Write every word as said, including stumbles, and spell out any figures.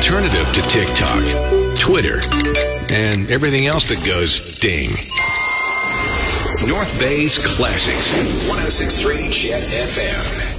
alternative to TikTok, Twitter, and everything else that goes ding. North Bay's Classics, one oh six point three Jet F M.